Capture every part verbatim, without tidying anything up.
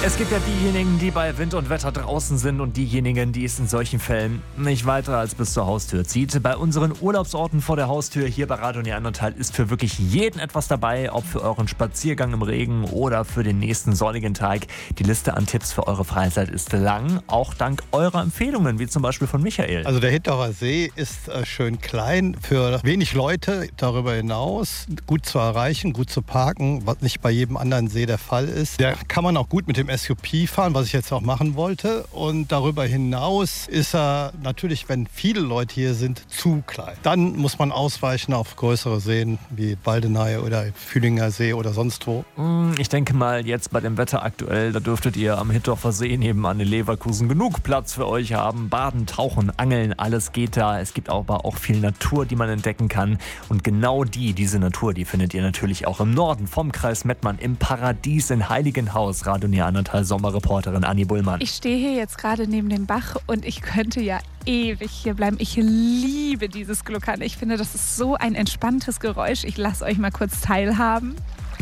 Es gibt ja diejenigen, die bei Wind und Wetter draußen sind und diejenigen, die es in solchen Fällen nicht weiter als bis zur Haustür zieht. Bei unseren Urlaubsorten vor der Haustür hier bei Radio Neandertal ist für wirklich jeden etwas dabei, ob für euren Spaziergang im Regen oder für den nächsten sonnigen Tag. Die Liste an Tipps für eure Freizeit ist lang, auch dank eurer Empfehlungen, wie zum Beispiel von Michael. Also der Hitterer See ist äh, schön klein, für wenig Leute, darüber hinaus gut zu erreichen, gut zu parken, was nicht bei jedem anderen See der Fall ist. Da kann man auch gut mit dem S U P fahren, was ich jetzt auch machen wollte. Und darüber hinaus ist er natürlich, wenn viele Leute hier sind, zu klein. Dann muss man ausweichen auf größere Seen wie Baldeney oder Fühlinger See oder sonst wo. Ich denke mal, jetzt bei dem Wetter aktuell, da dürftet ihr am Hittorfer See nebenan in Leverkusen genug Platz für euch haben. Baden, Tauchen, Angeln, alles geht da. Es gibt aber auch viel Natur, die man entdecken kann. Und genau die, diese Natur, die findet ihr natürlich auch im Norden vom Kreis Mettmann im Paradies in Heiligenhaus. Radio Neandertal Sommerreporterin Anni Bullmann. Ich stehe hier jetzt gerade neben dem Bach und ich könnte ja ewig hier bleiben. Ich liebe dieses Gluckern. Ich finde, das ist so ein entspanntes Geräusch. Ich lasse euch mal kurz teilhaben.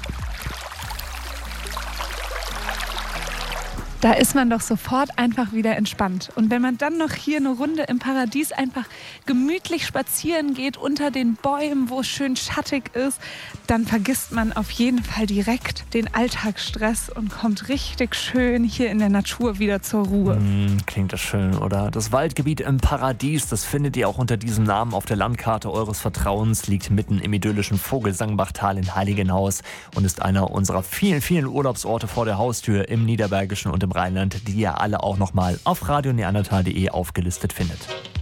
Da ist man doch sofort einfach wieder entspannt. Und wenn man dann noch hier eine Runde im Paradies einfach gemütlich spazieren geht unter den Bäumen, wo es schön schattig ist, dann vergisst man auf jeden Fall direkt den Alltagsstress und kommt richtig schön hier in der Natur wieder zur Ruhe. Mm, klingt das schön, oder? Das Waldgebiet im Paradies, das findet ihr auch unter diesem Namen auf der Landkarte eures Vertrauens, liegt mitten im idyllischen Vogelsangbachtal in Heiligenhaus und ist einer unserer vielen, vielen Urlaubsorte vor der Haustür im Niederbergischen und im Rheinland, die ihr alle auch nochmal auf radio neandertal punkt de aufgelistet findet.